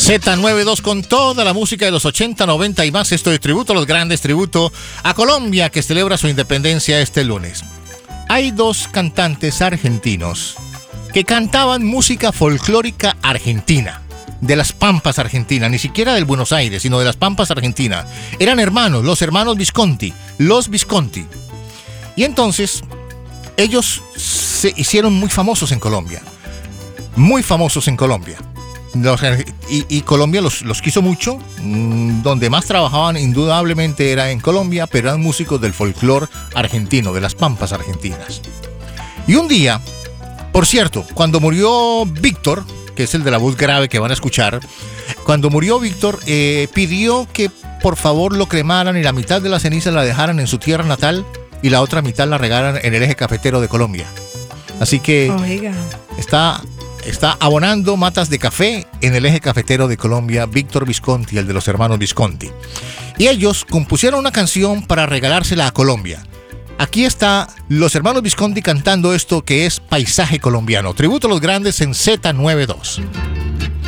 Z92 con toda la música de los 80, 90 y más. Esto es tributo a los grandes, tributo a Colombia, que celebra su independencia este lunes. Hay dos cantantes argentinos que cantaban música folclórica argentina, de las Pampas Argentina, ni siquiera del Buenos Aires, sino de las Pampas Argentina. Eran hermanos, los hermanos Visconti, los Visconti. Y entonces, ellos se hicieron muy famosos en Colombia. Muy famosos en Colombia. Y Colombia los quiso mucho. Donde más trabajaban indudablemente era en Colombia, pero eran músicos del folclore argentino, de las Pampas Argentinas. Y un día, por cierto, cuando murió Víctor, que es el de la voz grave que van a escuchar, cuando murió Víctor, pidió que por favor lo cremaran y la mitad de la ceniza la dejaran en su tierra natal y la otra mitad la regaran en el eje cafetero de Colombia. Así que está abonando matas de café en el eje cafetero de Colombia, Víctor Visconti, el de los hermanos Visconti. Y ellos compusieron una canción para regalársela a Colombia. Aquí está los hermanos Visconti cantando esto que es Paisaje Colombiano. Tributo a los grandes en Z92.